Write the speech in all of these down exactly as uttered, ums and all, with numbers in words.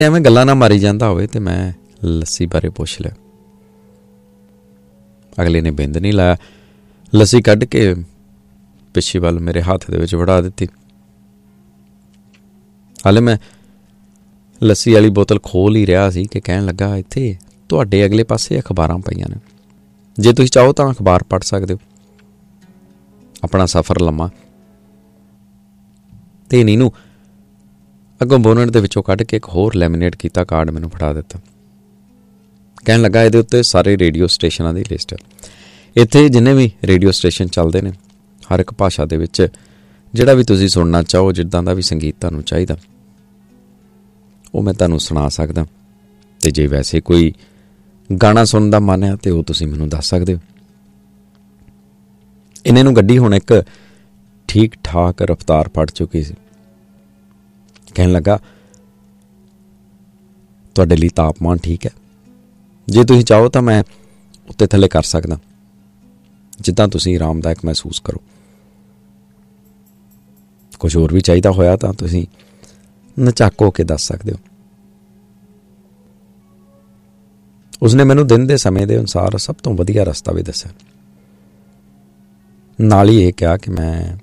ਐਵੇਂ ਗੱਲਾਂ ਨਾ ਮਾਰੀ ਜਾਂਦਾ ਹੋਵੇ ਤੇ ਮੈਂ ਲੱਸੀ ਬਾਰੇ ਪੁੱਛ ਲਿਆ। ਅਗਲੇ ਨੇ ਬਿੰਦ ਨਹੀਂ ਲਾਇਆ। ਲੱਸੀ ਕੱਢ ਕੇ ਪਿੱਛੇ ਵੱਲ ਮੇਰੇ ਹੱਥ ਦੇ ਵਿੱਚ ਵੜਾ ਦਿੱਤੀ। ਹਾਲੇ ਮੈਂ ਲੱਸੀ ਵਾਲੀ ਬੋਤਲ ਖੋਲ੍ਹ ਹੀ ਰਿਹਾ ਸੀ ਕਿ ਕਹਿਣ ਲੱਗਾ, ਇੱਥੇ ਤੁਹਾਡੇ ਅਗਲੇ ਪਾਸੇ ਅਖਬਾਰਾਂ ਪਈਆਂ ਨੇ, ਜੇ ਤੁਸੀਂ ਚਾਹੋ ਤਾਂ ਅਖਬਾਰ ਪੜ੍ਹ ਸਕਦੇ ਹੋ। ਆਪਣਾ ਸਫ਼ਰ ਲੰਮਾ ਤੇ ਨੀਨੂੰ ਅੱਗੋਂ ਬੋਨਟ ਦੇ ਵਿੱਚੋਂ ਕੱਢ ਕੇ ਇੱਕ ਹੋਰ ਲੈਮੀਨੇਟ ਕੀਤਾ ਕਾਰਡ ਮੈਨੂੰ ਫੜਾ ਦਿੱਤਾ। ਕਹਿਣ ਲੱਗਾ, ਇਹਦੇ ਉੱਤੇ ਸਾਰੇ ਰੇਡੀਓ ਸਟੇਸ਼ਨਾਂ ਦੀ ਲਿਸਟ ਹੈ। ਇੱਥੇ ਜਿੰਨੇ ਵੀ ਰੇਡੀਓ ਸਟੇਸ਼ਨ ਚੱਲਦੇ ਨੇ, ਹਰ ਇੱਕ ਭਾਸ਼ਾ ਦੇ ਵਿੱਚ ਜਿਹੜਾ ਵੀ ਤੁਸੀਂ ਸੁਣਨਾ ਚਾਹੋ, ਜਿੱਦਾਂ ਦਾ ਵੀ ਸੰਗੀਤ ਤੁਹਾਨੂੰ ਚਾਹੀਦਾ, ਉਹ ਮੈਂ ਤੁਹਾਨੂੰ ਸੁਣਾ ਸਕਦਾ। ਅਤੇ ਜੇ ਵੈਸੇ ਕੋਈ ਗਾਣਾ ਸੁਣਨ ਦਾ ਮਨ ਹੈ ਤਾਂ ਉਹ ਤੁਸੀਂ ਮੈਨੂੰ ਦੱਸ ਸਕਦੇ ਹੋ। ਇਹਨਾਂ ਨੂੰ ਗੱਡੀ ਹੁਣ ਇੱਕ ਠੀਕ ਠਾਕ ਰਫਤਾਰ ਫੜ ਚੁੱਕੀ ਸੀ। ਕਹਿਣ ਲੱਗਾ, ਤੁਹਾਡੇ ਲਈ ਤਾਪਮਾਨ ਠੀਕ ਹੈ, ਜੇ ਤੁਸੀਂ ਚਾਹੋ ਤਾਂ ਮੈਂ ਉੱਤੇ ਥੱਲੇ ਕਰ ਸਕਦਾ, ਜਿੱਦਾਂ ਤੁਸੀਂ ਆਰਾਮਦਾਇਕ ਮਹਿਸੂਸ ਕਰੋ। ਕੁਝ ਹੋਰ ਵੀ ਚਾਹੀਦਾ ਹੋਇਆ ਤਾਂ ਤੁਸੀਂ ਨਚਾਕ ਹੋ ਕੇ ਦੱਸ ਸਕਦੇ ਹੋ। ਉਸਨੇ ਮੈਨੂੰ ਦਿਨ ਦੇ ਸਮੇਂ ਦੇ ਅਨੁਸਾਰ ਸਭ ਤੋਂ ਵਧੀਆ ਰਸਤਾ ਵੀ ਦੱਸਿਆ। ਨਾਲ ਹੀ ਇਹ ਕਿਹਾ ਕਿ ਮੈਂ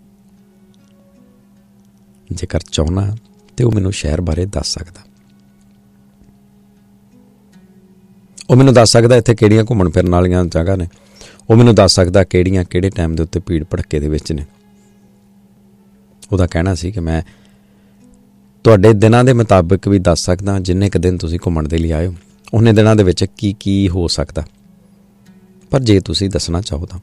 ਜੇਕਰ ਚਾਹੁੰਦਾ ਤੇ ਉਹ ਮੈਨੂੰ ਸ਼ਹਿਰ ਬਾਰੇ ਦੱਸ ਸਕਦਾ। ਉਹ ਮੈਨੂੰ ਦੱਸ ਸਕਦਾ ਇੱਥੇ ਕਿਹੜੀਆਂ ਘੁੰਮਣ ਫਿਰਨ ਵਾਲੀਆਂ ਜਗ੍ਹਾ ਨੇ। ਉਹ ਮੈਨੂੰ ਦੱਸ ਸਕਦਾ ਕਿਹੜੀਆਂ ਕਿਹੜੇ ਟਾਈਮ ਦੇ ਉੱਤੇ ਭੀੜ ਭੜੱਕੇ ਦੇ ਵਿੱਚ ਨੇ। ਉਹਦਾ ਕਹਿਣਾ ਸੀ ਕਿ ਮੈਂ ਤੁਹਾਡੇ ਦਿਨਾਂ ਦੇ ਮੁਤਾਬਿਕ ਵੀ ਦੱਸ ਸਕਦਾ, ਜਿੰਨੇ ਕੁ ਦਿਨ ਤੁਸੀਂ ਘੁੰਮਣ ਦੇ ਲਈ ਆਏ ਹੋ ਉਹਨੇ ਦਿਨਾਂ ਦੇ ਵਿੱਚ ਕੀ ਕੀ ਹੋ ਸਕਦਾ, ਪਰ ਜੇ ਤੁਸੀਂ ਦੱਸਣਾ ਚਾਹੋ ਤਾਂ।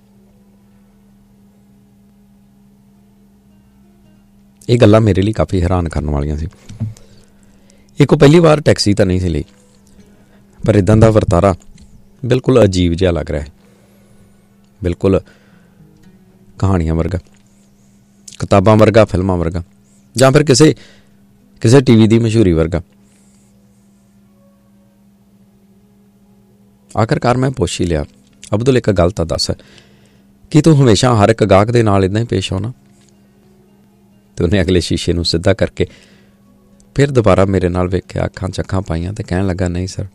ਇਹ ਗੱਲਾਂ ਮੇਰੇ ਲਈ ਕਾਫੀ ਹੈਰਾਨ ਕਰਨ ਵਾਲੀਆਂ ਸੀ। ਇੱਕ ਪਹਿਲੀ ਵਾਰ ਟੈਕਸੀ ਤਾਂ ਨਹੀਂ ਸੀ ਲਈ, ਪਰ ਇੱਦਾਂ ਦਾ ਵਰਤਾਰਾ ਬਿਲਕੁਲ ਅਜੀਬ ਜਿਹਾ ਲੱਗ ਰਿਹਾ ਹੈ। ਬਿਲਕੁਲ ਕਹਾਣੀਆਂ ਵਰਗਾ, ਕਿਤਾਬਾਂ ਵਰਗਾ, ਫਿਲਮਾਂ ਵਰਗਾ, ਜਾਂ ਫਿਰ ਕਿਸੇ ਕਿਸੇ ਟੀ ਵੀ ਦੀ ਮਸ਼ਹੂਰੀ ਵਰਗਾ। ਆਖਰਕਾਰ ਮੈਂ ਪੁੱਛ ਹੀ ਲਿਆ, ਅਬਦੁਲ ਇੱਕ ਗੱਲ ਤਾਂ ਦੱਸ, ਕੀ ਤੂੰ ਹਮੇਸ਼ਾ ਹਰ ਇੱਕ ਗਾਹਕ ਦੇ ਨਾਲ ਇੱਦਾਂ ਹੀ ਪੇਸ਼ ਆਉਣਾ? ਅਤੇ ਉਹਨੇ ਅਗਲੇ ਸ਼ੀਸ਼ੇ ਨੂੰ ਸਿੱਧਾ ਕਰਕੇ ਫਿਰ ਦੁਬਾਰਾ ਮੇਰੇ ਨਾਲ ਵੇਖਿਆ, ਅੱਖਾਂ 'ਚ ਅੱਖਾਂ ਪਾਈਆਂ ਅਤੇ ਕਹਿਣ ਲੱਗਾ, ਨਹੀਂ ਸਰ,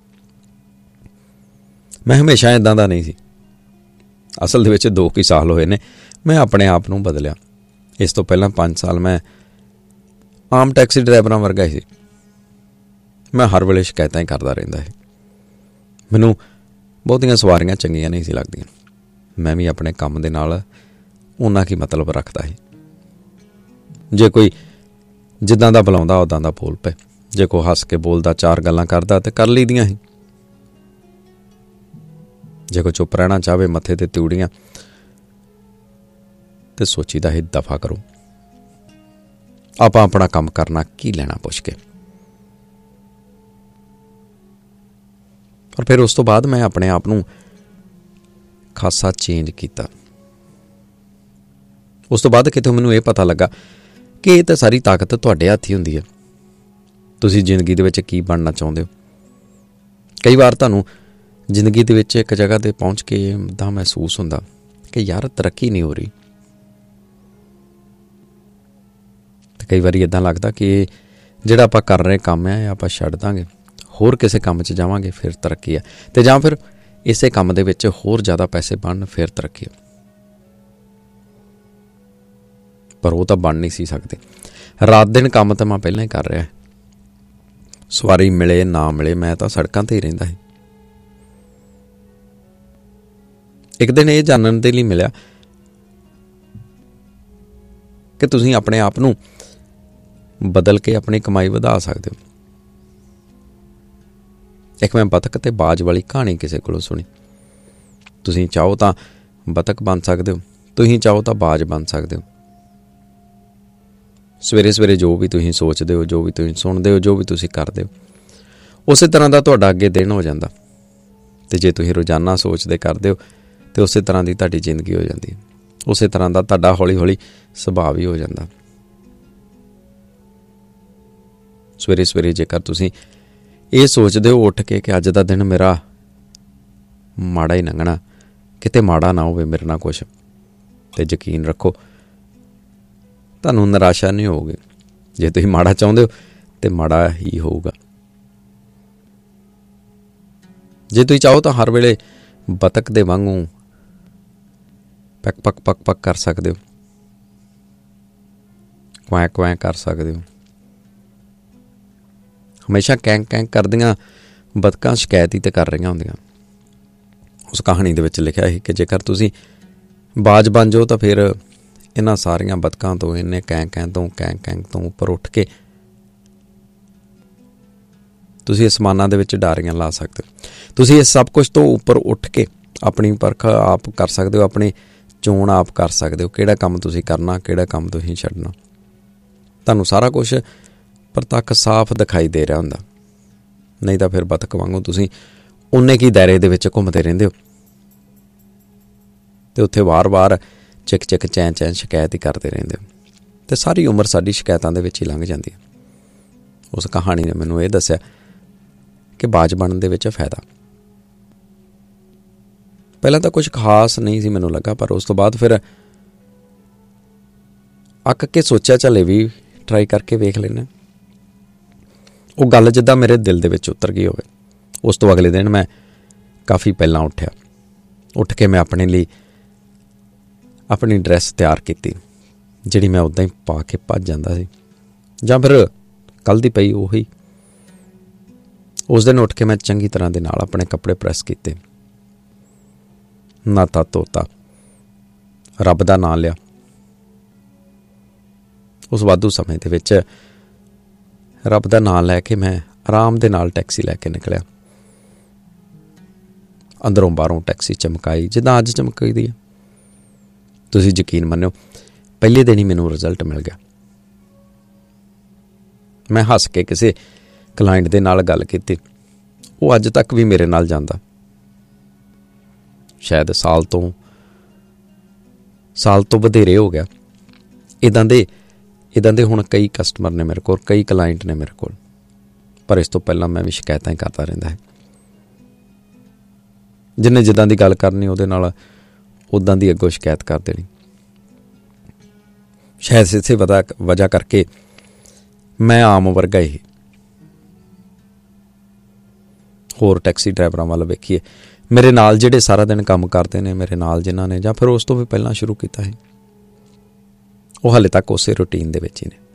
ਮੈਂ ਹਮੇਸ਼ਾ ਇੱਦਾਂ ਦਾ ਨਹੀਂ ਸੀ। ਅਸਲ ਦੇ ਵਿੱਚ ਦੋ ਕੁ ਸਾਲ ਹੋਏ ਨੇ ਮੈਂ ਆਪਣੇ ਆਪ ਨੂੰ ਬਦਲਿਆ। ਇਸ ਤੋਂ ਪਹਿਲਾਂ ਪੰਜ ਸਾਲ ਮੈਂ ਆਮ ਟੈਕਸੀ ਡਰਾਈਵਰਾਂ ਵਰਗਾ ਹੀ ਸੀ। ਮੈਂ ਹਰ ਵੇਲੇ ਸ਼ਿਕਾਇਤਾਂ ਹੀ ਕਰਦਾ ਰਹਿੰਦਾ ਸੀ। ਮੈਨੂੰ ਬਹੁਤੀਆਂ ਸਵਾਰੀਆਂ ਚੰਗੀਆਂ ਨਹੀਂ ਸੀ ਲੱਗਦੀਆਂ। ਮੈਂ ਵੀ ਆਪਣੇ ਕੰਮ ਦੇ ਨਾਲ ਓਨਾ ਕੀ ਮਤਲਬ ਰੱਖਦਾ ਸੀ। ਜੇ ਕੋਈ ਜਿੱਦਾਂ ਦਾ ਬੁਲਾਉਂਦਾ ਉੱਦਾਂ ਦਾ ਬੋਲ ਪਏ, ਜੇ ਕੋਈ ਹੱਸ ਕੇ ਬੋਲਦਾ, ਚਾਰ ਗੱਲਾਂ ਕਰਦਾ ਤੇ ਕਰ ਲਈਦੀਆਂ ਸੀ। ਜੇ ਕੋਈ ਚੁੱਪ ਰਹਿਣਾ ਚਾਹਵੇ, ਮੱਥੇ ਤੇ ਤਿਉੜੀਆਂ, ਤੇ ਸੋਚੀਦਾ ਹੀ ਦਫਾ ਕਰੋ, ਆਪਾਂ ਆਪਣਾ ਕੰਮ ਕਰਨਾ, ਕੀ ਲੈਣਾ ਪੁੱਛ ਕੇ। ਪਰ ਫਿਰ ਉਸ ਤੋਂ ਬਾਅਦ ਮੈਂ ਆਪਣੇ ਆਪ ਨੂੰ ਖਾਸਾ ਚੇਂਜ ਕੀਤਾ। ਉਸ ਤੋਂ ਬਾਅਦ ਕਿਤੇ ਮੈਨੂੰ ਇਹ ਪਤਾ ਲੱਗਾ ਕਿ ਇਹ ਤਾਂ ਸਾਰੀ ਤਾਕਤ ਤੁਹਾਡੇ ਹੱਥ ਹੀ ਹੁੰਦੀ ਹੈ। ਤੁਸੀਂ ਜ਼ਿੰਦਗੀ ਦੇ ਵਿੱਚ ਕੀ ਬਣਨਾ ਚਾਹੁੰਦੇ ਹੋ। ਕਈ ਵਾਰ ਤੁਹਾਨੂੰ ਜ਼ਿੰਦਗੀ ਦੇ ਵਿੱਚ ਇੱਕ ਜਗ੍ਹਾ 'ਤੇ ਪਹੁੰਚ ਕੇ ਇੱਦਾਂ ਮਹਿਸੂਸ ਹੁੰਦਾ ਕਿ ਯਾਰ ਤਰੱਕੀ ਨਹੀਂ ਹੋ ਰਹੀ, ਅਤੇ ਕਈ ਵਾਰੀ ਇੱਦਾਂ ਲੱਗਦਾ ਕਿ ਜਿਹੜਾ ਆਪਾਂ ਕਰ ਰਹੇ ਕੰਮ ਹੈ ਆਪਾਂ ਛੱਡ ਦਾਂਗੇ, ਹੋਰ ਕਿਸੇ ਕੰਮ 'ਚ ਜਾਵਾਂਗੇ ਫਿਰ ਤਰੱਕੀ ਹੈ, ਅਤੇ ਜਾਂ ਫਿਰ ਇਸੇ ਕੰਮ ਦੇ ਵਿੱਚ ਹੋਰ ਜ਼ਿਆਦਾ ਪੈਸੇ ਬਣਨ ਫਿਰ ਤਰੱਕੀ ਹੈ। ਪਰ ਉਹ ਤਾਂ ਬਣ ਨਹੀਂ ਸੀ ਸਕਦੇ। ਰਾਤ ਦਿਨ ਕੰਮ ਤਾਂ ਮੈਂ ਪਹਿਲਾਂ ਹੀ ਕਰ ਰਿਹਾ। ਸਵਾਰੀ ਮਿਲੇ ਨਾ ਮਿਲੇ, ਮੈਂ ਤਾਂ ਸੜਕਾਂ 'ਤੇ ਹੀ ਰਹਿੰਦਾ ਸੀ। ਇੱਕ ਦਿਨ ਇਹ ਜਾਣਨ ਦੇ ਲਈ ਮਿਲਿਆ ਕਿ ਤੁਸੀਂ ਆਪਣੇ ਆਪ ਨੂੰ ਬਦਲ ਕੇ ਆਪਣੀ ਕਮਾਈ ਵਧਾ ਸਕਦੇ ਹੋ। ਇੱਕ ਮੈਂ ਬਤਖ ਅਤੇ ਬਾਜ ਵਾਲੀ ਕਹਾਣੀ ਕਿਸੇ ਕੋਲੋਂ ਸੁਣੀ। ਤੁਸੀਂ ਚਾਹੋ ਤਾਂ ਬਤਖ ਬਣ ਸਕਦੇ ਹੋ, ਤੁਸੀਂ ਚਾਹੋ ਤਾਂ ਬਾਜ ਬਣ ਸਕਦੇ ਹੋ। ਸਵੇਰੇ ਸਵੇਰੇ ਜੋ ਵੀ ਤੁਸੀਂ ਸੋਚਦੇ ਹੋ, ਜੋ ਵੀ ਤੁਸੀਂ ਸੁਣਦੇ ਹੋ, ਜੋ ਵੀ ਤੁਸੀਂ ਕਰਦੇ ਹੋ, ਉਸੇ ਤਰ੍ਹਾਂ ਦਾ ਤੁਹਾਡਾ ਅੱਗੇ ਦਿਨ ਹੋ ਜਾਂਦਾ। ਅਤੇ ਜੇ ਤੁਸੀਂ ਰੋਜ਼ਾਨਾ ਸੋਚਦੇ ਕਰਦੇ ਹੋ ਅਤੇ ਉਸੇ ਤਰ੍ਹਾਂ ਦੀ ਤੁਹਾਡੀ ਜ਼ਿੰਦਗੀ ਹੋ ਜਾਂਦੀ ਹੈ। ਉਸੇ ਤਰ੍ਹਾਂ ਦਾ ਤੁਹਾਡਾ ਹੌਲੀ ਹੌਲੀ ਸੁਭਾਅ ਵੀ ਹੋ ਜਾਂਦਾ। ਸਵੇਰੇ ਸਵੇਰੇ ਜੇਕਰ ਤੁਸੀਂ ਇਹ ਸੋਚਦੇ ਹੋ ਉੱਠ ਕੇ ਕਿ ਅੱਜ ਦਾ ਦਿਨ ਮੇਰਾ ਮਾੜਾ ਹੀ ਲੰਘਣਾ, ਕਿਤੇ ਮਾੜਾ ਨਾ ਹੋਵੇ ਮੇਰੇ ਨਾਲ ਕੁਛ, ਅਤੇ ਯਕੀਨ ਰੱਖੋ ਤੁਹਾਨੂੰ ਨਿਰਾਸ਼ਾ ਨਹੀਂ ਹੋਊਗੀ। ਜੇ ਤੁਸੀਂ ਮਾੜਾ ਚਾਹੁੰਦੇ ਹੋ ਤੇ ਮਾੜਾ ਹੀ ਹੋਊਗਾ। ਜੇ ਤੁਸੀਂ ਚਾਹੋ ਤਾਂ ਹਰ ਵੇਲੇ ਬਤਕ ਦੇ ਵਾਂਗੂ ਪੱਕ ਪੱਕ ਪੱਕ ਪੱਕ ਕਰ ਸਕਦੇ ਹੋ, ਕੁਐਂ ਕੁਐਂ ਕਰ ਸਕਦੇ ਹੋ। ਹਮੇਸ਼ਾ ਕੈਂਕ ਕੈਂਕ ਕਰਦੀਆਂ ਬਤਕਾਂ ਸ਼ਿਕਾਇਤ ਹੀ ਤੇ ਕਰ ਰਹੀਆਂ ਹੁੰਦੀਆਂ। ਉਸ ਕਹਾਣੀ ਦੇ ਵਿੱਚ ਲਿਖਿਆ ਸੀ ਕਿ ਜੇਕਰ ਤੁਸੀਂ ਬਾਜ ਬਣ ਜਾਓ ਤਾਂ ਫਿਰ ਇਹਨਾਂ ਸਾਰੀਆਂ ਬਤਕਾਂ ਤੋਂ, ਇਹਨੇ ਕੈਂ ਕੈਂ ਤੋਂ ਕੈਂ ਕੈਂ ਤੋਂ ਉੱਪਰ ਉੱਠ ਕੇ ਤੁਸੀਂ ਅਸਮਾਨਾਂ ਦੇ ਵਿੱਚ ਡਾਰੀਆਂ ਲਾ ਸਕਦੇ ਹੋ। ਤੁਸੀਂ ਇਸ ਸਭ ਕੁਛ ਤੋਂ ਉੱਪਰ ਉੱਠ ਕੇ ਆਪਣੀ ਪਰਖ ਆਪ ਕਰ ਸਕਦੇ ਹੋ, ਆਪਣੀ ਚੋਣ ਆਪ ਕਰ ਸਕਦੇ ਹੋ, ਕਿਹੜਾ ਕੰਮ ਤੁਸੀਂ ਕਰਨਾ, ਕਿਹੜਾ ਕੰਮ ਤੁਸੀਂ ਛੱਡਣਾ। ਤੁਹਾਨੂੰ ਸਾਰਾ ਕੁਛ ਪ੍ਰਤੱਖ ਸਾਫ਼ ਦਿਖਾਈ ਦੇ ਰਿਹਾ ਹੁੰਦਾ। ਨਹੀਂ ਤਾਂ ਫਿਰ ਬਤਕ ਵਾਂਗੂ ਤੁਸੀਂ ਉਨੇ ਕੀ ਦਾਇਰੇ ਦੇ ਵਿੱਚ ਘੁੰਮਦੇ ਰਹਿੰਦੇ ਹੋ ਅਤੇ ਉੱਥੇ ਵਾਰ-ਵਾਰ ਚਿਕ ਚਿਕ ਚੈਂ ਚੈਂ ਸ਼ਿਕਾਇਤ ਹੀ ਕਰਦੇ ਰਹਿੰਦੇ ਹੋ, ਅਤੇ ਸਾਰੀ ਉਮਰ ਸਾਡੀ ਸ਼ਿਕਾਇਤਾਂ ਦੇ ਵਿੱਚ ਹੀ ਲੰਘ ਜਾਂਦੀ ਹੈ। ਉਸ ਕਹਾਣੀ ਨੇ ਮੈਨੂੰ ਇਹ ਦੱਸਿਆ ਕਿ ਬਾਜ ਬਣਨ ਦੇ ਵਿੱਚ ਫਾਇਦਾ। ਪਹਿਲਾਂ ਤਾਂ ਕੁਝ ਖਾਸ ਨਹੀਂ ਸੀ ਮੈਨੂੰ ਲੱਗਾ, ਪਰ ਉਸ ਤੋਂ ਬਾਅਦ ਫਿਰ ਅੱਕ ਕੇ ਸੋਚਿਆ ਚੱਲ ਇਹ ਵੀ ਟਰਾਈ ਕਰਕੇ ਵੇਖ ਲੈਂਦੇ। ਉਹ ਗੱਲ ਜਿੱਦਾਂ ਮੇਰੇ ਦਿਲ ਦੇ ਵਿੱਚ ਉਤਰ ਗਈ ਹੋਵੇ। ਉਸ ਤੋਂ ਅਗਲੇ ਦਿਨ ਮੈਂ ਕਾਫੀ ਪਹਿਲਾਂ ਉੱਠਿਆ। ਉੱਠ ਕੇ ਮੈਂ ਆਪਣੇ ਲਈ ਆਪਣੀ ਡਰੈਸ ਤਿਆਰ ਕੀਤੀ, ਜਿਹੜੀ ਮੈਂ ਉੱਦਾਂ ਹੀ ਪਾ ਕੇ ਭੱਜ ਜਾਂਦਾ ਸੀ, ਜਾਂ ਫਿਰ ਕੱਲ੍ਹ ਦੀ ਪਈ ਉਹੀ। ਉਸ ਦਿਨ ਉੱਠ ਕੇ ਮੈਂ ਚੰਗੀ ਤਰ੍ਹਾਂ ਦੇ ਨਾਲ ਆਪਣੇ ਕੱਪੜੇ ਪ੍ਰੈਸ ਕੀਤੇ, ਨਾਤਾ ਧੋਤਾ, ਰੱਬ ਦਾ ਨਾਂ ਲਿਆ। ਉਸ ਵਾਧੂ ਸਮੇਂ ਦੇ ਵਿੱਚ ਰੱਬ ਦਾ ਨਾਂ ਲੈ ਕੇ ਮੈਂ ਆਰਾਮ ਦੇ ਨਾਲ ਟੈਕਸੀ ਲੈ ਕੇ ਨਿਕਲਿਆ। ਅੰਦਰੋਂ ਬਾਹਰੋਂ ਟੈਕਸੀ ਚਮਕਾਈ ਜਿੱਦਾਂ ਅੱਜ ਚਮਕਾਈ ਦੀ ਹੈ। ਤੁਸੀਂ ਯਕੀਨ ਮੰਨਿਓ, ਪਹਿਲੇ ਦਿਨ ਹੀ ਮੈਨੂੰ ਰਿਜ਼ਲਟ ਮਿਲ ਗਿਆ। ਮੈਂ ਹੱਸ ਕੇ ਕਿਸੇ ਕਲਾਇੰਟ ਦੇ ਨਾਲ ਗੱਲ ਕੀਤੀ, ਉਹ ਅੱਜ ਤੱਕ ਵੀ ਮੇਰੇ ਨਾਲ ਜਾਂਦਾ। ਸ਼ਾਇਦ ਸਾਲ ਤੋਂ ਸਾਲ ਤੋਂ ਵਧੇਰੇ ਹੋ ਗਿਆ। ਇੱਦਾਂ ਦੇ ਇੱਦਾਂ ਦੇ ਹੁਣ ਕਈ ਕਸਟਮਰ ਨੇ ਮੇਰੇ ਕੋਲ, ਕਈ ਕਲਾਇੰਟ ਨੇ ਮੇਰੇ ਕੋਲ। ਪਰ ਇਸ ਤੋਂ ਪਹਿਲਾਂ ਮੈਂ ਵੀ ਸ਼ਿਕਾਇਤਾਂ ਹੀ ਕਰਦਾ ਰਹਿੰਦਾ ਹੈ। ਜਿਹਨੇ ਜਿੱਦਾਂ ਦੀ ਗੱਲ ਕਰਨੀ ਉਹਦੇ ਨਾਲ ਉੱਦਾਂ ਦੀ ਅੱਗੋਂ ਸ਼ਿਕਾਇਤ ਕਰ ਦੇਣੀ। ਸ਼ਾਇਦ ਇਸੇ ਵਜ੍ਹਾ ਵਜ੍ਹਾ ਕਰਕੇ ਮੈਂ ਆਮ ਵਰਗਾ ਹੀ। ਹੋਰ ਟੈਕਸੀ ਡਰਾਈਵਰਾਂ ਵੱਲ ਵੇਖੀਏ, ਮੇਰੇ ਨਾਲ ਜਿਹੜੇ ਸਾਰਾ ਦਿਨ ਕੰਮ ਕਰਦੇ ਨੇ, ਮੇਰੇ ਨਾਲ ਜਿਨ੍ਹਾਂ ਨੇ ਜਾਂ ਫਿਰ ਉਸ ਤੋਂ ਵੀ ਪਹਿਲਾਂ ਸ਼ੁਰੂ ਕੀਤਾ ਸੀ, ਉਹ ਹਾਲੇ ਤੱਕ ਉਸੇ ਰੂਟੀਨ ਦੇ ਵਿੱਚ ਹੀ ਨੇ।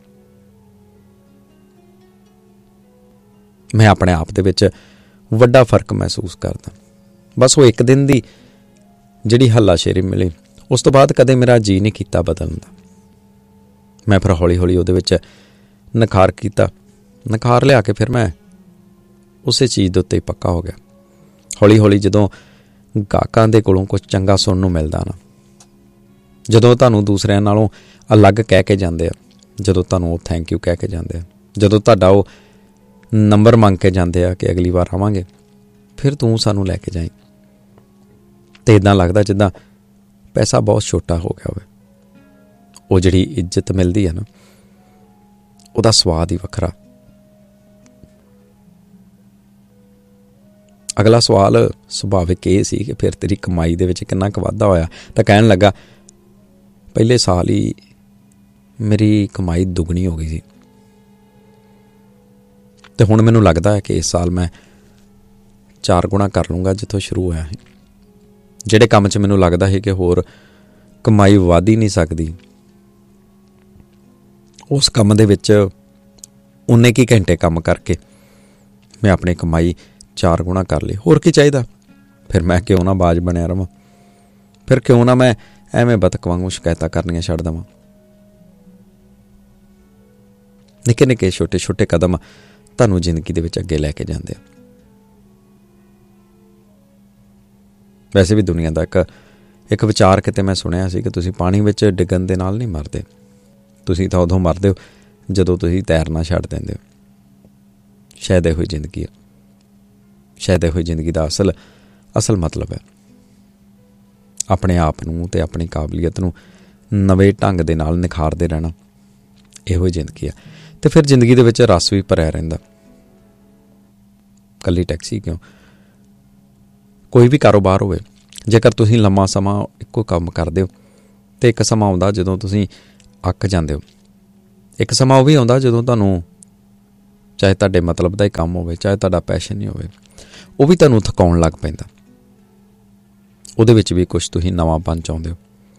ਮੈਂ ਆਪਣੇ ਆਪ ਦੇ ਵਿੱਚ ਵੱਡਾ ਫਰਕ ਮਹਿਸੂਸ ਕਰਦਾ। ਬਸ ਉਹ ਇੱਕ ਦਿਨ ਦੀ ਜਿਹੜੀ ਹੱਲਾਸ਼ੇਰੀ ਮਿਲੀ, ਉਸ ਤੋਂ ਬਾਅਦ ਕਦੇ ਮੇਰਾ ਜੀਅ ਨਹੀਂ ਕੀਤਾ ਬਦਲਣ ਦਾ। ਮੈਂ ਫਿਰ ਹੌਲੀ ਹੌਲੀ ਉਹਦੇ ਵਿੱਚ ਨਿਖਾਰ ਕੀਤਾ, ਨਿਖਾਰ ਲਿਆ ਕੇ ਫਿਰ ਮੈਂ ਉਸੇ ਚੀਜ਼ ਦੇ ਉੱਤੇ ਹੀ ਪੱਕਾ ਹੋ ਗਿਆ। ਹੌਲੀ ਹੌਲੀ ਜਦੋਂ ਗਾਹਕਾਂ ਦੇ ਕੋਲੋਂ ਕੁਝ ਚੰਗਾ ਸੁਣਨ ਨੂੰ ਮਿਲਦਾ ਨਾ, ਜਦੋਂ ਤੁਹਾਨੂੰ ਦੂਸਰਿਆਂ ਨਾਲੋਂ ਅਲੱਗ ਕਹਿ ਕੇ ਜਾਂਦੇ ਆ, ਜਦੋਂ ਤੁਹਾਨੂੰ ਉਹ ਥੈਂਕ ਯੂ ਕਹਿ ਕੇ ਜਾਂਦੇ ਆ, ਜਦੋਂ ਤੁਹਾਡਾ ਉਹ ਨੰਬਰ ਮੰਗ ਕੇ ਜਾਂਦੇ ਆ ਕਿ ਅਗਲੀ ਵਾਰ ਆਵਾਂਗੇ, ਫਿਰ ਤੂੰ ਸਾਨੂੰ ਲੈ ਕੇ ਜਾਈਂ, ਅਤੇ ਇੱਦਾਂ ਲੱਗਦਾ ਜਿੱਦਾਂ ਪੈਸਾ ਬਹੁਤ ਛੋਟਾ ਹੋ ਗਿਆ ਹੋਵੇ। ਉਹ ਜਿਹੜੀ ਇੱਜ਼ਤ ਮਿਲਦੀ ਹੈ ਨਾ, ਉਹਦਾ ਸਵਾਦ ਹੀ ਵੱਖਰਾ। ਅਗਲਾ ਸਵਾਲ ਸੁਭਾਵਿਕ ਇਹ ਸੀ ਕਿ ਫਿਰ ਤੇਰੀ ਕਮਾਈ ਦੇ ਵਿੱਚ ਕਿੰਨਾ ਕੁ ਵਾਧਾ ਹੋਇਆ? ਤਾਂ ਕਹਿਣ ਲੱਗਾ, ਪਹਿਲੇ ਸਾਲ ਹੀ ਮੇਰੀ ਕਮਾਈ ਦੁੱਗਣੀ ਹੋ ਗਈ ਸੀ, ਅਤੇ ਹੁਣ ਮੈਨੂੰ ਲੱਗਦਾ ਹੈ ਕਿ ਇਸ ਸਾਲ ਮੈਂ ਚਾਰ ਗੁਣਾ ਕਰ ਲੂੰਗਾ ਜਿੱਥੋਂ ਸ਼ੁਰੂ ਹੋਇਆ ਹੈ। ਜਿਹੜੇ ਕੰਮ 'ਚ ਮੈਨੂੰ ਲੱਗਦਾ ਹੈ ਕਿ ਹੋਰ ਕਮਾਈ ਵੱਧ ਹੀ ਨਹੀਂ ਸਕਦੀ, ਉਸ ਕੰਮ ਦੇ ਵਿੱਚ ਉਨੇ ਕੀ ਘੰਟੇ ਕੰਮ ਕਰਕੇ ਮੈਂ ਆਪਣੀ ਕਮਾਈ ਚਾਰ ਗੁਣਾ ਕਰ ਲਈ। ਹੋਰ ਕੀ ਚਾਹੀਦਾ? ਫਿਰ ਮੈਂ ਕਿਉਂ ਨਾ ਬਾਜ ਬਣਿਆ ਰਵਾਂ, ਫਿਰ ਕਿਉਂ ਨਾ ਮੈਂ ਐਵੇਂ ਬਤਕ ਵਾਂਗੂ ਸ਼ਿਕਾਇਤਾਂ ਕਰਨੀਆਂ ਛੱਡ ਦੇਵਾਂ। ਨਿੱਕੇ ਨਿੱਕੇ ਛੋਟੇ ਛੋਟੇ ਕਦਮ ਤੁਹਾਨੂੰ ਜ਼ਿੰਦਗੀ ਦੇ ਵਿੱਚ ਅੱਗੇ ਲੈ ਕੇ ਜਾਂਦੇ ਆ। ਵੈਸੇ ਵੀ ਦੁਨੀਆ ਦਾ ਇੱਕ ਇੱਕ ਵਿਚਾਰ ਕਿਤੇ ਮੈਂ ਸੁਣਿਆ ਸੀ ਕਿ ਤੁਸੀਂ ਪਾਣੀ ਵਿੱਚ ਡਿੱਗਣ ਦੇ ਨਾਲ ਨਹੀਂ ਮਰਦੇ, ਤੁਸੀਂ ਤਾਂ ਉਦੋਂ ਮਰਦੇ ਹੋ ਜਦੋਂ ਤੁਸੀਂ ਤੈਰਨਾ ਛੱਡ ਦਿੰਦੇ ਹੋ। ਸ਼ਾਇਦ ਇਹੋ ਹੀ ਜ਼ਿੰਦਗੀ ਹੈ, ਸ਼ਾਇਦ ਇਹੋ ਹੀ ਜ਼ਿੰਦਗੀ ਦਾ ਅਸਲ ਅਸਲ ਮਤਲਬ ਹੈ। ਆਪਣੇ ਆਪ ਨੂੰ ਅਤੇ ਆਪਣੀ ਕਾਬਲੀਅਤ ਨੂੰ ਨਵੇਂ ਢੰਗ ਦੇ ਨਾਲ ਨਿਖਾਰਦੇ ਰਹਿਣਾ, ਇਹੋ ਹੀ ਜ਼ਿੰਦਗੀ ਹੈ। ਅਤੇ ਫਿਰ ਜ਼ਿੰਦਗੀ ਦੇ ਵਿੱਚ ਰਸ ਵੀ ਭਰਿਆ ਰਹਿੰਦਾ। ਇਕੱਲੀ ਟੈਕਸੀ ਕਿਉਂ, ਕੋਈ ਵੀ ਕਾਰੋਬਾਰ ਹੋਵੇ, ਜੇਕਰ ਤੁਸੀਂ ਲੰਮਾ ਸਮਾਂ ਇੱਕੋ ਕੰਮ ਕਰਦੇ ਹੋ ਅਤੇ ਇੱਕ ਸਮਾਂ ਆਉਂਦਾ ਜਦੋਂ ਤੁਸੀਂ ਅੱਕ ਜਾਂਦੇ ਹੋ। ਇੱਕ ਸਮਾਂ ਉਹ ਵੀ ਆਉਂਦਾ ਜਦੋਂ ਤੁਹਾਨੂੰ ਚਾਹੇ ਤੁਹਾਡੇ ਮਤਲਬ ਦਾ ਹੀ ਕੰਮ ਹੋਵੇ, ਚਾਹੇ ਤੁਹਾਡਾ ਪੈਸ਼ਨ ਹੀ ਹੋਵੇ, ਉਹ ਵੀ ਤੁਹਾਨੂੰ ਥਕਾਉਣ ਲੱਗ ਪੈਂਦਾ। ਉਹਦੇ ਵਿੱਚ ਵੀ ਕੁਛ ਤੁਸੀਂ ਨਵਾਂਪਨ ਚਾਹੁੰਦੇ ਹੋ।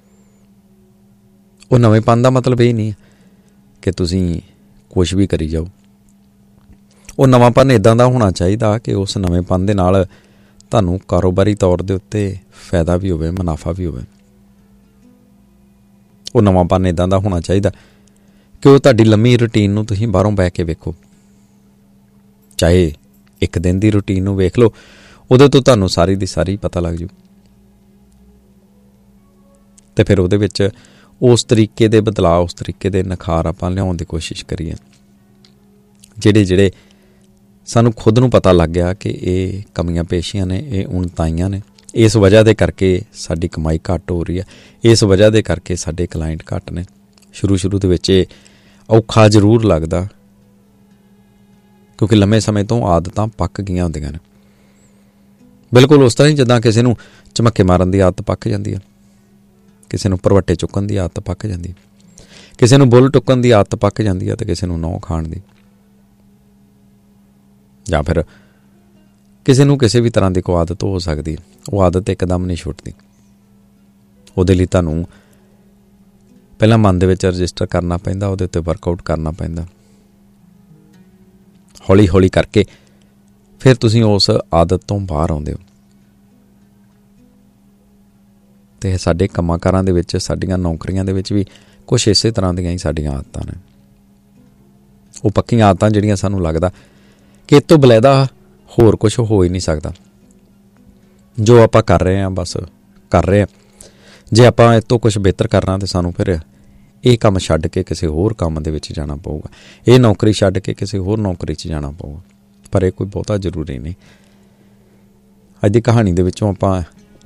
ਉਹ ਨਵੇਂਪਨ ਦਾ ਮਤਲਬ ਇਹ ਨਹੀਂ ਕਿ ਤੁਸੀਂ ਕੁਛ ਵੀ ਕਰੀ ਜਾਓ। ਉਹ ਨਵਾਂਪਨ ਇੱਦਾਂ ਦਾ ਹੋਣਾ ਚਾਹੀਦਾ ਕਿ ਉਸ ਨਵੇਂਪਨ ਦੇ ਨਾਲ ਤੁਹਾਨੂੰ ਕਾਰੋਬਾਰੀ ਤੌਰ ਦੇ ਉੱਤੇ ਫਾਇਦਾ ਵੀ ਹੋਵੇ, ਮੁਨਾਫਾ ਵੀ ਹੋਵੇ। ਉਹ ਨਵਾਂਪਨ ਇੱਦਾਂ ਦਾ ਹੋਣਾ ਚਾਹੀਦਾ ਕਿ ਉਹ ਤੁਹਾਡੀ ਲੰਮੀ ਰੂਟੀਨ ਨੂੰ ਤੁਸੀਂ ਬਾਹਰੋਂ ਬਹਿ ਕੇ ਵੇਖੋ। ਚਾਹੇ ਇੱਕ ਦਿਨ ਦੀ ਰੂਟੀਨ ਨੂੰ ਵੇਖ ਲਓ, ਉਹਦੇ ਤੋਂ ਤੁਹਾਨੂੰ ਸਾਰੀ ਦੀ ਸਾਰੀ ਪਤਾ ਲੱਗ ਜੂ। ਅਤੇ ਫਿਰ ਉਹਦੇ ਵਿੱਚ ਉਸ ਤਰੀਕੇ ਦੇ ਬਦਲਾਅ, ਉਸ ਤਰੀਕੇ ਦੇ ਨਿਖਾਰ ਆਪਾਂ ਲਿਆਉਣ ਦੀ ਕੋਸ਼ਿਸ਼ ਕਰੀਏ ਜਿਹੜੇ ਜਿਹੜੇ ਸਾਨੂੰ ਖੁਦ ਨੂੰ ਪਤਾ ਲੱਗ ਗਿਆ ਕਿ ਇਹ ਕਮੀਆਂ ਪੇਸ਼ੀਆਂ ਨੇ, ਇਹ ਉਣਤਾਈਆਂ ਨੇ। ਇਸ ਵਜ੍ਹਾ ਦੇ ਕਰਕੇ ਸਾਡੀ ਕਮਾਈ ਘੱਟ ਹੋ ਰਹੀ ਹੈ, ਇਸ ਵਜ੍ਹਾ ਦੇ ਕਰਕੇ ਸਾਡੇ ਕਲਾਇੰਟ ਘੱਟ ਨੇ। ਸ਼ੁਰੂ ਸ਼ੁਰੂ ਦੇ ਵਿੱਚ ਇਹ ਔਖਾ ਜ਼ਰੂਰ ਲੱਗਦਾ, ਕਿਉਂਕਿ ਲੰਮੇ ਸਮੇਂ ਤੋਂ ਆਦਤਾਂ ਪੱਕ ਗਈਆਂ ਹੁੰਦੀਆਂ ਨੇ। ਬਿਲਕੁਲ ਉਸ ਤਰ੍ਹਾਂ ਹੀ ਜਿੱਦਾਂ ਕਿਸੇ ਨੂੰ ਝਮੱਕੇ ਮਾਰਨ ਦੀ ਆਦਤ ਪੱਕ ਜਾਂਦੀ ਹੈ, ਕਿਸੇ ਨੂੰ ਭਰਵੱਟੇ ਚੁੱਕਣ ਦੀ ਆਦਤ ਪੱਕ ਜਾਂਦੀ, ਕਿਸੇ ਨੂੰ ਬੁੱਲ ਟੁੱਕਣ ਦੀ ਆਦਤ ਪੱਕ ਜਾਂਦੀ ਹੈ, ਅਤੇ ਕਿਸੇ ਨੂੰ ਨਹੁੰ ਖਾਣ ਦੀ, ਜਾਂ ਫਿਰ ਕਿਸੇ ਨੂੰ ਕਿਸੇ ਵੀ ਤਰ੍ਹਾਂ ਦੀ ਕੋਈ ਆਦਤ ਹੋ ਸਕਦੀ। ਉਹ ਆਦਤ ਇੱਕਦਮ ਨਹੀਂ ਛੁੱਟਦੀ। ਉਹਦੇ ਲਈ ਤੁਹਾਨੂੰ ਪਹਿਲਾਂ ਮਨ ਦੇ ਵਿੱਚ ਰਜਿਸਟਰ ਕਰਨਾ ਪੈਂਦਾ, ਉਹਦੇ ਉੱਤੇ ਵਰਕਆਊਟ ਕਰਨਾ ਪੈਂਦਾ। ਹੌਲੀ ਹੌਲੀ ਕਰਕੇ ਫਿਰ ਤੁਸੀਂ ਉਸ ਆਦਤ ਤੋਂ ਬਾਹਰ ਆਉਂਦੇ ਹੋ। ਅਤੇ ਸਾਡੇ ਕੰਮਾਂ ਕਾਰਾਂ ਦੇ ਵਿੱਚ, ਸਾਡੀਆਂ ਨੌਕਰੀਆਂ ਦੇ ਵਿੱਚ ਵੀ ਕੁਛ ਇਸੇ ਤਰ੍ਹਾਂ ਦੀਆਂ ਹੀ ਸਾਡੀਆਂ ਆਦਤਾਂ ਨੇ। ਉਹ ਪੱਕੀਆਂ ਆਦਤਾਂ ਜਿਹੜੀਆਂ ਸਾਨੂੰ ਲੱਗਦਾ ਕਿ ਇਹ ਤੋਂ ਬਲੈਦਾ ਹੋਰ ਕੁਛ ਹੋ ਹੀ ਨਹੀਂ ਸਕਦਾ। ਜੋ ਆਪਾਂ ਕਰ ਰਹੇ ਹਾਂ ਬਸ ਕਰ ਰਹੇ ਹਾਂ। ਜੇ ਆਪਾਂ ਇਹ ਤੋਂ ਕੁਛ ਬਿਹਤਰ ਕਰਨਾ ਤਾਂ ਸਾਨੂੰ ਫਿਰ ਇਹ ਕੰਮ ਛੱਡ ਕੇ ਕਿਸੇ ਹੋਰ ਕੰਮ ਦੇ ਵਿੱਚ ਜਾਣਾ ਪਊਗਾ, ਇਹ ਨੌਕਰੀ ਛੱਡ ਕੇ ਕਿਸੇ ਹੋਰ ਨੌਕਰੀ 'ਚ ਜਾਣਾ ਪਊਗਾ। ਪਰ ਇਹ ਕੋਈ ਬਹੁਤਾ ਜ਼ਰੂਰੀ ਨਹੀਂ। ਅੱਜ ਦੀ ਕਹਾਣੀ ਦੇ ਵਿੱਚੋਂ ਆਪਾਂ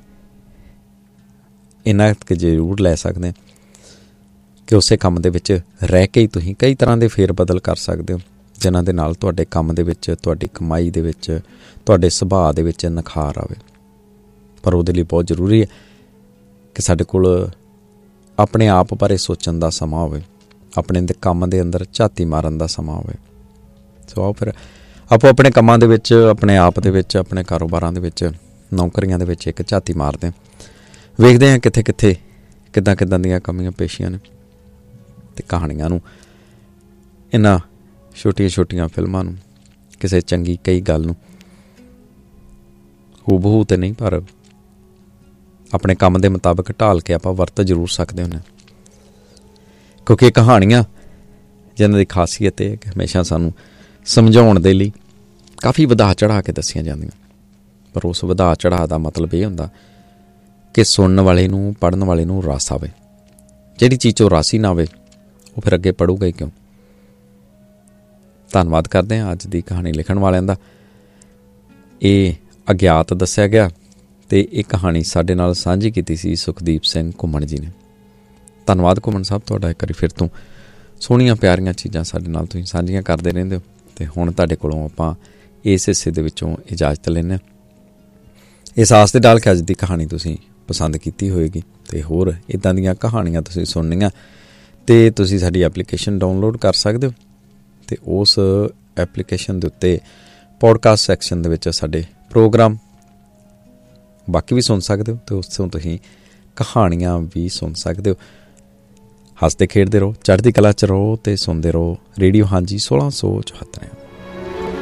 ਇੰਨਾ ਕੁ ਜ਼ਰੂਰ ਲੈ ਸਕਦੇ ਹਾਂ ਕਿ ਉਸੇ ਕੰਮ ਦੇ ਵਿੱਚ ਰਹਿ ਕੇ ਹੀ ਤੁਸੀਂ ਕਈ ਤਰ੍ਹਾਂ ਦੇ ਫੇਰ ਬਦਲ ਕਰ ਸਕਦੇ ਹੋ, ਜਿਨ੍ਹਾਂ ਦੇ ਨਾਲ ਤੁਹਾਡੇ ਕੰਮ ਦੇ ਵਿੱਚ, ਤੁਹਾਡੀ ਕਮਾਈ ਦੇ ਵਿੱਚ, ਤੁਹਾਡੇ ਸੁਭਾਅ ਦੇ ਵਿੱਚ ਨਿਖਾਰ ਆਵੇ। ਪਰ ਉਹਦੇ ਲਈ ਬਹੁਤ ਜ਼ਰੂਰੀ ਹੈ ਕਿ ਸਾਡੇ ਕੋਲ ਆਪਣੇ ਆਪ ਬਾਰੇ ਸੋਚਣ ਦਾ ਸਮਾਂ ਹੋਵੇ, ਆਪਣੇ ਦੇ ਕੰਮ ਦੇ ਅੰਦਰ ਝਾਤੀ ਮਾਰਨ ਦਾ ਸਮਾਂ ਹੋਵੇ। ਸੋ ਆਓ ਫਿਰ ਆਪੋ ਆਪਣੇ ਕੰਮਾਂ ਦੇ ਵਿੱਚ, ਆਪਣੇ ਆਪ ਦੇ ਵਿੱਚ, ਆਪਣੇ ਕਾਰੋਬਾਰਾਂ ਦੇ ਵਿੱਚ, ਨੌਕਰੀਆਂ ਦੇ ਵਿੱਚ ਇੱਕ ਝਾਤੀ ਮਾਰਦੇ ਹਾਂ, ਵੇਖਦੇ ਹਾਂ ਕਿੱਥੇ ਕਿੱਥੇ ਕਿੱਦਾਂ ਕਿੱਦਾਂ ਦੀਆਂ ਕਮੀਆਂ ਪੇਸ਼ੀਆਂ ਨੇ। ਅਤੇ ਕਹਾਣੀਆਂ ਨੂੰ, ਇਹਨਾਂ ਛੋਟੀਆਂ ਛੋਟੀਆਂ ਫਿਲਮਾਂ ਨੂੰ, ਕਿਸੇ ਚੰਗੀ ਕਈ ਗੱਲ ਨੂੰ ਹੂਬਹੂ ਤਾਂ ਨਹੀਂ, ਪਰ ਆਪਣੇ ਕੰਮ ਦੇ ਮੁਤਾਬਕ ਢਾਲ ਕੇ ਆਪਾਂ ਵਰਤ ਜ਼ਰੂਰ ਸਕਦੇ ਹੁੰਦੇ, ਕਿਉਂਕਿ ਇਹ ਕਹਾਣੀਆਂ ਜਿਹਨਾਂ ਦੀ ਖਾਸੀਅਤ ਇਹ ਕਿ ਹਮੇਸ਼ਾ ਸਾਨੂੰ ਸਮਝਾਉਣ ਦੇ ਲਈ ਕਾਫੀ ਵਧਾ ਚੜ੍ਹਾ ਕੇ ਦੱਸੀਆਂ ਜਾਂਦੀਆਂ। ਪਰ ਉਸ ਵਧਾ ਚੜ੍ਹਾ ਦਾ ਮਤਲਬ ਇਹ ਹੁੰਦਾ ਕਿ ਸੁਣਨ ਵਾਲੇ ਨੂੰ, ਪੜ੍ਹਨ ਵਾਲੇ ਨੂੰ ਰਸ ਆਵੇ। ਜਿਹੜੀ ਚੀਜ਼ 'ਚੋਂ ਰਸ ਹੀ ਨਾ ਆਵੇ ਉਹ ਫਿਰ ਅੱਗੇ ਪੜ੍ਹੂਗਾ ਹੀ ਕਿਉਂ। ਧੰਨਵਾਦ ਕਰਦੇ ਹਾਂ ਅੱਜ ਦੀ ਕਹਾਣੀ ਲਿਖਣ ਵਾਲਿਆਂ ਦਾ। ਇਹ ਅਗਿਆਤ ਦੱਸਿਆ ਗਿਆ ਅਤੇ ਇਹ ਕਹਾਣੀ ਸਾਡੇ ਨਾਲ ਸਾਂਝੀ ਕੀਤੀ ਸੀ ਸੁਖਦੀਪ ਸਿੰਘ ਘੁੰਮਣ ਜੀ ਨੇ। ਧੰਨਵਾਦ ਘੁੰਮਣ ਸਾਹਿਬ ਤੁਹਾਡਾ ਇੱਕ ਵਾਰੀ ਫਿਰ ਤੋਂ। ਸੋਹਣੀਆਂ ਪਿਆਰੀਆਂ ਚੀਜ਼ਾਂ ਸਾਡੇ ਨਾਲ ਤੁਸੀਂ ਸਾਂਝੀਆਂ ਕਰਦੇ ਰਹਿੰਦੇ ਹੋ। ਅਤੇ ਹੁਣ ਤੁਹਾਡੇ ਕੋਲੋਂ ਆਪਾਂ ਇਸ ਹਿੱਸੇ ਦੇ ਵਿੱਚੋਂ ਇਜਾਜ਼ਤ ਲੈਂਦੇ ਹਾਂ, ਇਸ ਆਸ ਦੇ ਨਾਲ ਕਿ ਅੱਜ ਦੀ ਕਹਾਣੀ ਤੁਸੀਂ ਪਸੰਦ ਕੀਤੀ ਹੋਏਗੀ। ਅਤੇ ਹੋਰ ਇੱਦਾਂ ਦੀਆਂ ਕਹਾਣੀਆਂ ਤੁਸੀਂ ਸੁਣਨੀਆਂ ਅਤੇ ਤੁਸੀਂ ਸਾਡੀ ਐਪਲੀਕੇਸ਼ਨ ਡਾਊਨਲੋਡ ਕਰ ਸਕਦੇ ਹੋ, ਅਤੇ ਉਸ ਐਪਲੀਕੇਸ਼ਨ ਦੇ ਉੱਤੇ ਪੋਡਕਾਸਟ ਸੈਕਸ਼ਨ ਦੇ ਵਿੱਚ ਸਾਡੇ ਪ੍ਰੋਗਰਾਮ ਬਾਕੀ ਵੀ ਸੁਣ ਸਕਦੇ ਹੋ, ਅਤੇ ਉਸ ਤੋਂ ਤੁਸੀਂ ਕਹਾਣੀਆਂ ਵੀ ਸੁਣ ਸਕਦੇ ਹੋ। ਹੱਸਦੇ ਖੇਡਦੇ ਰਹੋ, ਚੜ੍ਹਦੀ ਕਲਾ 'ਚ ਰਹੋ ਅਤੇ ਸੁਣਦੇ ਰਹੋ ਰੇਡੀਓ ਹਾਂਜੀ ਸੋਲਾਂ ਸੌ ਚੁਹੱਤਰ।